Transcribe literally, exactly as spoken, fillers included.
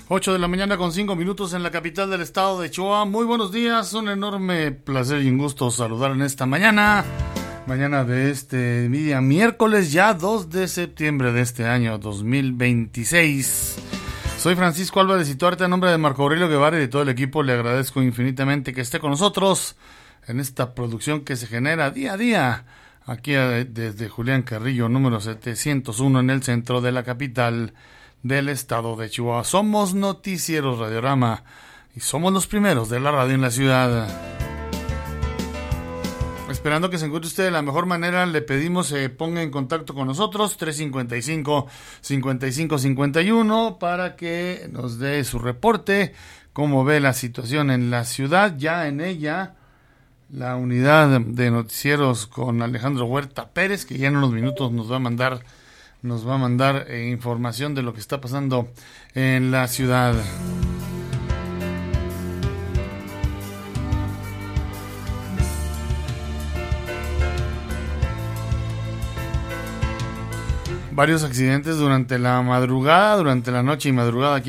ocho de la mañana con cinco minutos en la capital del estado de Chihuahua. Muy buenos días, un enorme placer y un gusto saludar en esta mañana. Mañana de este día miércoles, ya dos de septiembre de este año dos mil veintiséis. Soy Francisco Álvarez y Tuarte, a nombre de Marco Aurelio Guevara y de todo el equipo le agradezco infinitamente que esté con nosotros en esta producción que se genera día a día aquí desde Julián Carrillo, número setecientos uno, en el centro de la capital del estado de Chihuahua. Somos Noticieros Radiorama y somos los primeros de la radio en la ciudad. Esperando que se encuentre usted de la mejor manera, le pedimos se eh, ponga en contacto con nosotros, tres cinco cinco, cincuenta y cinco cincuenta y uno, para que nos dé su reporte, cómo ve la situación en la ciudad. Ya en ella, la unidad de noticieros con Alejandro Huerta Pérez, que ya en unos minutos nos va a mandar, nos va a mandar eh, información de lo que está pasando en la ciudad. Varios accidentes durante la madrugada, durante la noche y madrugada aquí